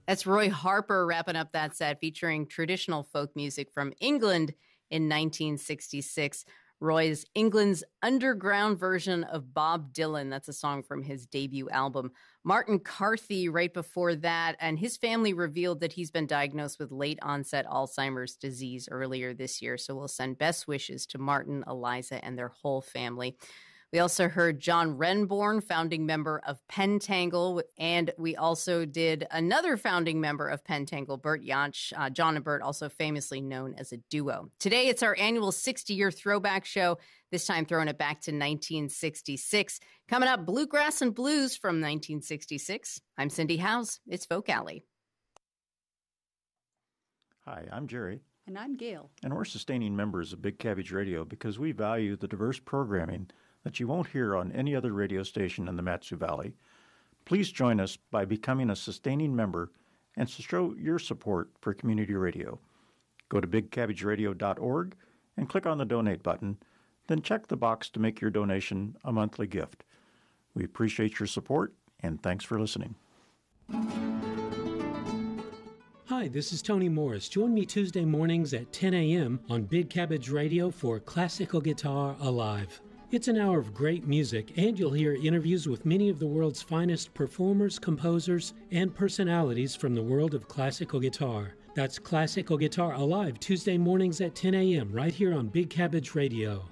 That's Roy Harper wrapping up that set featuring traditional folk music from England in 1966. Roy's England's underground version of Bob Dylan. That's a song from his debut album. Martin Carthy right before that, and his family revealed that he's been diagnosed with late onset Alzheimer's disease earlier this year. So we'll send best wishes to Martin, Eliza, and their whole family. We also heard John Renbourn, founding member of Pentangle, and we also did another founding member of Pentangle, Bert Jansch. John and Bert, also famously known as a duo. Today, it's our annual 60-year throwback show, this time throwing it back to 1966. Coming up, Bluegrass and Blues from 1966. I'm Cindy Howes. It's Folk Alley. Hi, I'm Jerry. And I'm Gail. And we're sustaining members of Big Cabbage Radio because we value the diverse programming that you won't hear on any other radio station in the Mat-Su Valley. Please join us by becoming a sustaining member and show your support for community radio. Go to bigcabbageradio.org and click on the donate button, then check the box to make your donation a monthly gift. We appreciate your support, and thanks for listening. Hi, this is Tony Morris. Join me Tuesday mornings at 10 a.m. on Big Cabbage Radio for Classical Guitar Alive. It's an hour of great music, and you'll hear interviews with many of the world's finest performers, composers, and personalities from the world of classical guitar. That's Classical Guitar Alive, Tuesday mornings at 10 a.m. right here on Big Cabbage Radio.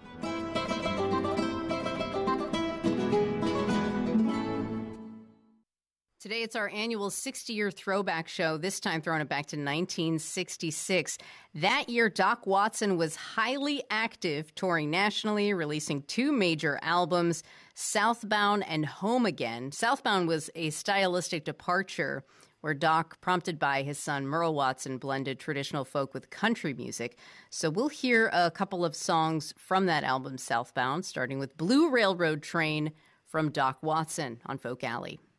Today, it's our annual 60-year throwback show, this time throwing it back to 1966. That year, Doc Watson was highly active, touring nationally, releasing 2 major albums, Southbound and Home Again. Southbound was a stylistic departure where Doc, prompted by his son Merle Watson, blended traditional folk with country music. So we'll hear a couple of songs from that album, Southbound, starting with Blue Railroad Train from Doc Watson on Folk Alley.